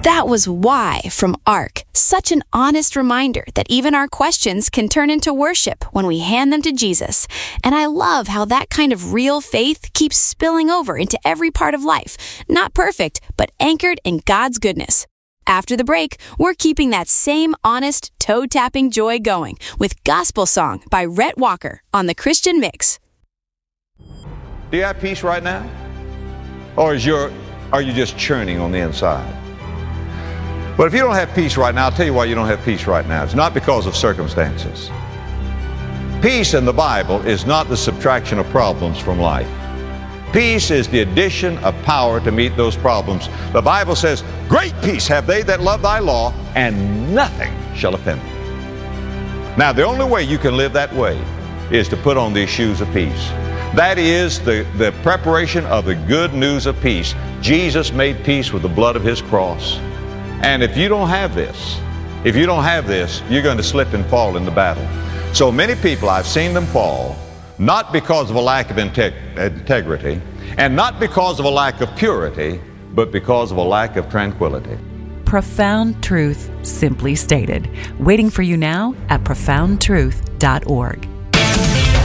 That was Why from ARC. Such an honest reminder that even our questions can turn into worship when we hand them to Jesus. And I love how that kind of real faith keeps spilling over into every part of life. Not perfect, but anchored in God's goodness. After the break, we're keeping that same honest, toe-tapping joy going with Gospel Song by Rhett Walker on The Christian Mix. Do you have peace right now? Or are you just churning on the inside? But if you don't have peace right now, I'll tell you why you don't have peace right now. It's not because of circumstances. Peace in the Bible is not the subtraction of problems from life. Peace is the addition of power to meet those problems. The Bible says, great peace have they that love thy law, and nothing shall offend them. Now, the only way you can live that way is to put on these shoes of peace. That is the preparation of the good news of peace. Jesus made peace with the blood of his cross. And if you don't have this, you're going to slip and fall in the battle. So many people, I've seen them fall, not because of a lack of integrity, and not because of a lack of purity, but because of a lack of tranquility. Profound truth simply stated. Waiting for you now at profoundtruth.org.